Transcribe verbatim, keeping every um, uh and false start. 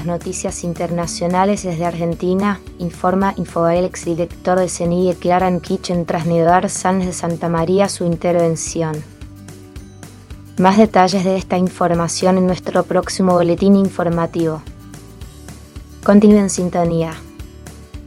noticias internacionales desde Argentina, informa Infobae, el exdirector de CENIDE Clara Nkich en Trasnedar Sanz de Santa María su intervención. Más detalles de esta información en nuestro próximo boletín informativo. Continúe en sintonía.